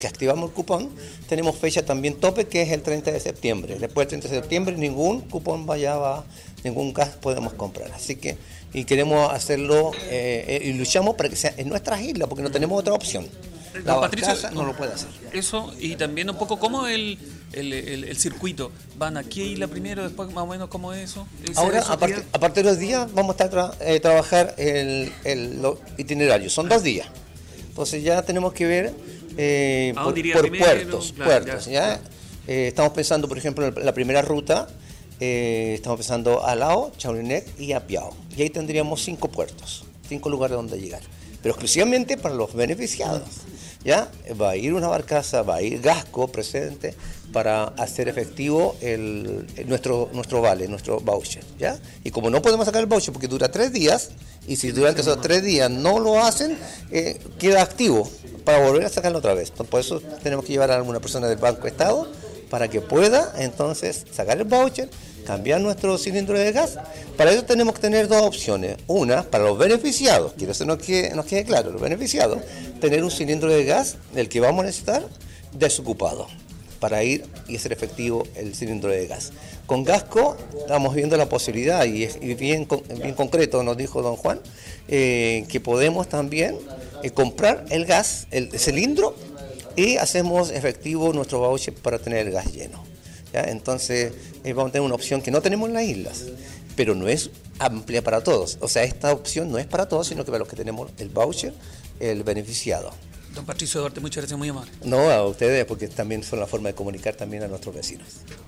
que activamos el cupón, tenemos fecha también tope, que es el 30 de septiembre. Después del 30 de septiembre ningún cupón ningún gas podemos comprar. Así que, y queremos hacerlo, y luchamos para que sea en nuestras islas, porque no tenemos otra opción. La barcaza no lo puede hacer. Eso, y también un poco cómo el circuito. ¿Van a qué isla primero, después más o menos cómo es eso? Ahora, a partir de los días, vamos a estar trabajar los itinerarios. Son 2 días. Entonces ya tenemos que ver por primero, puertos. ¿Ya? Estamos pensando, por ejemplo, en la primera ruta, estamos pensando a Lao, Chaulinet y a Piao. Y ahí tendríamos 5 puertos, 5 lugares donde llegar. Pero exclusivamente para los beneficiados. ¿Ya? Va a ir una barcaza, va a ir Gasco presente para hacer efectivo nuestro vale, nuestro voucher, ¿ya? Y como no podemos sacar el voucher porque dura 3 días, y si durante esos 3 días no lo hacen, queda activo para volver a sacarlo otra vez. Por eso tenemos que llevar a alguna persona del Banco Estado para que pueda entonces sacar el voucher, cambiar nuestro cilindro de gas. Para eso tenemos que tener 2 opciones. Una, para los beneficiados, quiero que nos quede claro, los beneficiados, tener un cilindro de gas del que vamos a necesitar desocupado para ir y hacer efectivo el cilindro de gas. Con Gasco estamos viendo la posibilidad, y bien concreto nos dijo don Juan, que podemos también comprar el gas, el cilindro, y hacemos efectivo nuestro voucher para tener el gas lleno. ¿Ya? Entonces vamos a tener una opción que no tenemos en las islas, pero no es amplia para todos. O sea, esta opción no es para todos, sino que para los que tenemos el voucher, el beneficiado. Don Patricio Duarte, muchas gracias, muy amable. No, a ustedes, porque también son la forma de comunicar también a nuestros vecinos.